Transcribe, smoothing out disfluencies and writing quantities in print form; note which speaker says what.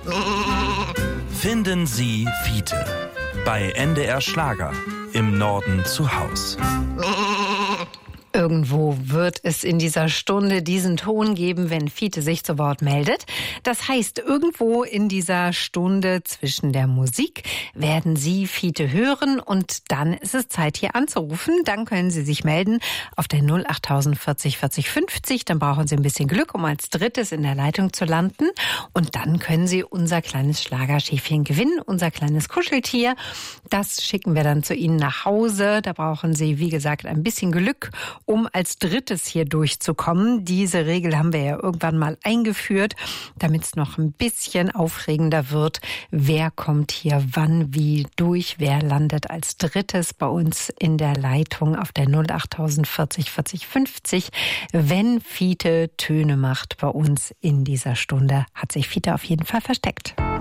Speaker 1: Finden Sie Fiete bei NDR Schlager im Norden zu Haus.
Speaker 2: Irgendwo wird es in dieser Stunde diesen Ton geben, wenn Fiete sich zu Wort meldet. Das heißt, irgendwo in dieser Stunde zwischen der Musik werden Sie Fiete hören und dann ist es Zeit, hier anzurufen. Dann können Sie sich melden auf der 08000 40 40 50. Dann brauchen Sie ein bisschen Glück, um als drittes in der Leitung zu landen. Und dann können Sie unser kleines Schlagerschäfchen gewinnen, unser kleines Kuscheltier. Das schicken wir dann zu Ihnen nach Hause. Da brauchen Sie, wie gesagt, ein bisschen Glück, um als drittes hier durchzukommen. Diese Regel haben wir ja irgendwann mal eingeführt, damit es noch ein bisschen aufregender wird. Wer kommt hier wann wie durch? Wer landet als drittes bei uns in der Leitung auf der 08000 40 40 50? Wenn Fiete Töne macht bei uns in dieser Stunde, hat sich Fiete auf jeden Fall versteckt.